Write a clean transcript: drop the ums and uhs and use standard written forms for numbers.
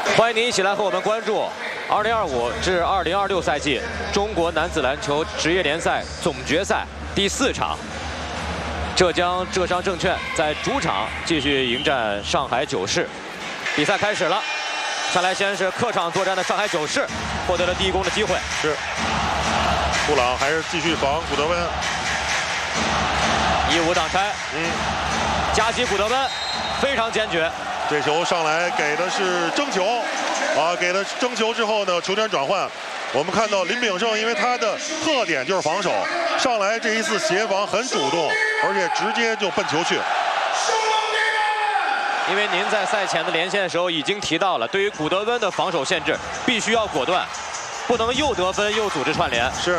欢迎您一起来和我们关注2025至2026赛季中国男子篮球职业联赛总决赛第4场。浙江浙商证券在主场继续迎战上海九市。比赛开始了，上来先是客场作战的上海九市获得了第一攻的机会。 是，布朗还是继续防古德温。 1-5挡拆，夹击古德温，非常坚决。 这球上来给的是争球，给了争球之后呢，球权转换。我们看到林炳胜，因为他的特点就是防守，上来这一次协防很主动，而且直接就奔球去。 因为您在赛前的连线的时候已经提到了，对于古德温的防守限制，必须要果断，不能又得分又组织串联。 是。